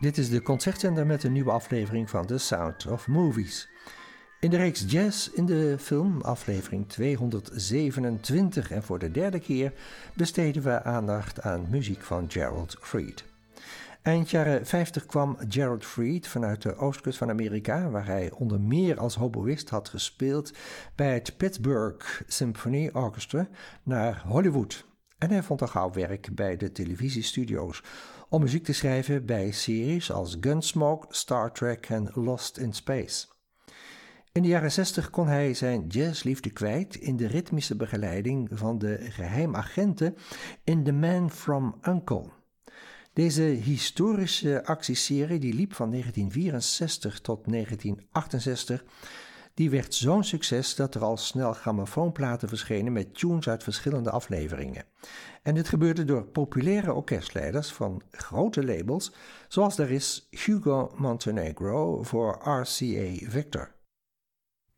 Dit is de Concertzender met een nieuwe aflevering van The Sound of Movies. In de reeks Jazz in de film, aflevering 227 en voor de derde keer besteden we aandacht aan muziek van Gerald Fried. Eind jaren 50 kwam Gerald Fried vanuit de oostkust van Amerika, waar hij onder meer als hoboïst had gespeeld bij het Pittsburgh Symphony Orchestra, naar Hollywood. En hij vond al gauw werk bij de televisiestudio's om muziek te schrijven bij series als Gunsmoke, Star Trek en Lost in Space. In de jaren 60 kon hij zijn jazzliefde kwijt in de ritmische begeleiding van de geheimagenten in The Man from U.N.C.L.E. Deze historische actieserie die liep van 1964 tot 1968, die werd zo'n succes dat er al snel grammofoonplaten verschenen met tunes uit verschillende afleveringen. En dit gebeurde door populaire orkestleiders van grote labels, zoals daar is Hugo Montenegro voor RCA Victor.